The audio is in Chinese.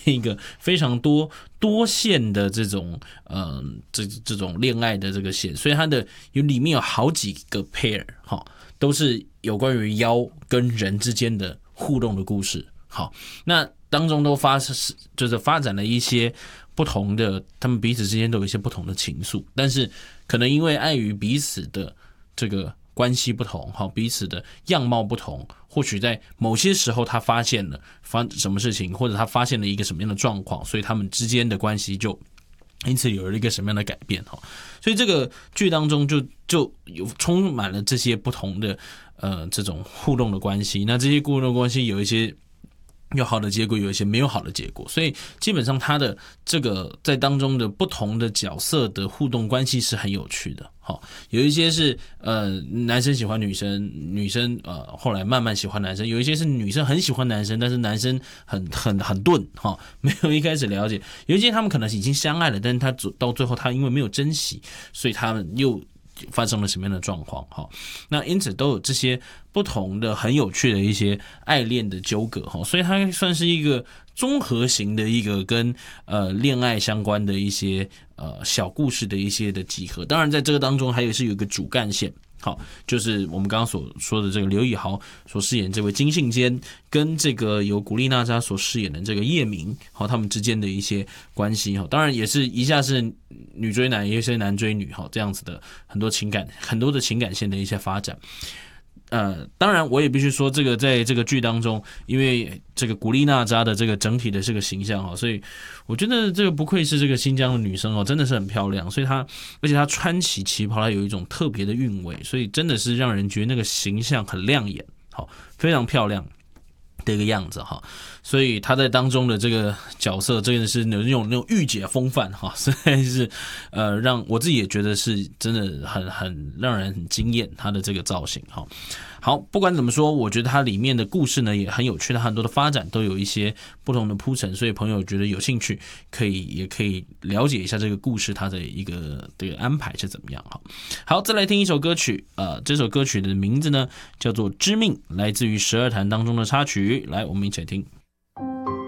一个非常多线的这种这种恋爱的这个线，所以它的里面有好几个 pair 哈，都是有关于妖跟人之间的互动的故事。好，那当中都就是发展了一些不同的，他们彼此之间都有一些不同的情愫，但是可能因为碍于彼此的这个关系不同，彼此的样貌不同，或许在某些时候他发现了什么事情，或者他发现了一个什么样的状况，所以他们之间的关系就因此有了一个什么样的改变。所以这个剧当中就有充满了这些不同的这种互动的关系，那这些互动关系有一些有好的结果，有一些没有好的结果，所以基本上他的这个在当中的不同的角色的互动关系是很有趣的。有一些是男生喜欢女生，女生后来慢慢喜欢男生，有一些是女生很喜欢男生，但是男生很钝没有一开始了解，有一些他们可能已经相爱了，但是他到最后他因为没有珍惜，所以他们又发生了什么样的状况。那因此都有这些不同的很有趣的一些爱恋的纠葛，所以它算是一个综合型的一个跟恋爱相关的一些小故事的一些的集合。当然在这个当中还有一个主干线，好，就是我们刚刚所说的这个刘以豪所饰演这位金信坚，跟这个由古力娜扎所饰演的这个叶明，他们之间的一些关系。当然也是一下是女追男，一下是男追女，这样子的很多的情感线的一些发展。当然我也必须说，这个在这个剧当中，因为这个古力娜扎的这个整体的这个形象，所以我觉得这个不愧是这个新疆的女生，真的是很漂亮。所以而且她穿起旗袍，她有一种特别的韵味，所以真的是让人觉得那个形象很亮眼，非常漂亮的一个样子。所以她在当中的这个角色真的是有那种御姐风范，实在是让我自己也觉得是真的很让人很惊艳，她的这个造型。好，不管怎么说，我觉得它里面的故事呢也很有趣，它很多的发展都有一些不同的铺陈，所以朋友觉得有兴趣也可以了解一下这个故事它的一个这个安排是怎么样。好，再来听一首歌曲，这首歌曲的名字呢叫做《知命》，来自于十二弹当中的插曲，来我们一起来听。